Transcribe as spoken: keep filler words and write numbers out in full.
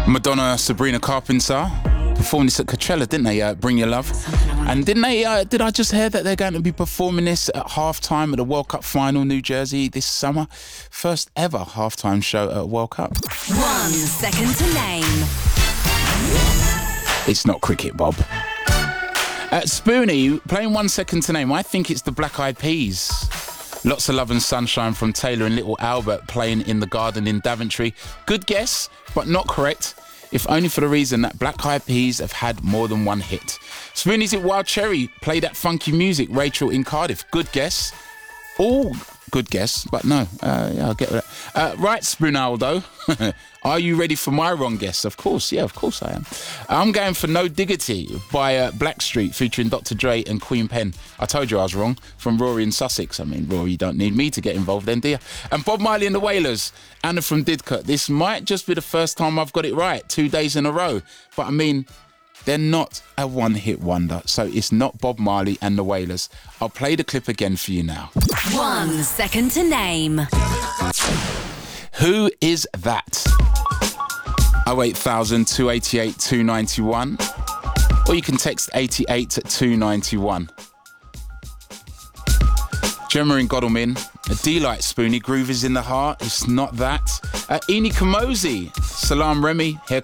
Madonna, Sabrina Carpenter performed this at Coachella, didn't they? Uh, Bring Your Love. And didn't they? Uh, did I just hear that they're going to be performing this at halftime at the World Cup final, New Jersey, this summer? First ever halftime show at World Cup. One second to name. It's not cricket, Bob. Uh, Spoonie, playing One Second to Name. I think it's the Black Eyed Peas. Lots of Love and Sunshine from Taylor and Little Albert playing in the garden in Daventry. Good guess, but not correct. If only for the reason that Black Eyed Peas have had more than one hit. Spoonie's it Wild Cherry, play that funky music, Rachel in Cardiff. Good guess. All good guess, but no. Uh, yeah, I'll get with that. Uh, right, Spoonaldo. Are you ready for my wrong guess? Of course, yeah, of course I am. I'm going for No Diggity by uh, Blackstreet featuring Doctor Dre and Queen Pen. I told you I was wrong. From Rory in Sussex. I mean, Rory, you don't need me to get involved then, do you? And Bob Marley and the Wailers, Anna from Didcot. This might just be the first time I've got it right, two days in a row. But I mean, they're not a one-hit wonder, so it's not Bob Marley and the Wailers. I'll play the clip again for you now. One second to name. Who is that? oh eight thousand, two eight eight, two nine one. Or you can text eighty-eight to two nine one. Gemma in Godalming. A D-Light Spoonie. Groove is in the heart. It's not that. Uh, Eni Kamosi. Salam Remy. Here